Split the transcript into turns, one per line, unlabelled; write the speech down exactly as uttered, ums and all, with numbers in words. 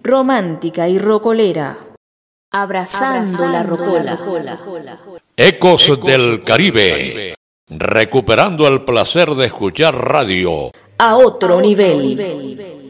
romántica y rocolera. Abrazando, Abrazando la rocola.
Ecos del Caribe, recuperando el placer de escuchar radio
a otro nivel.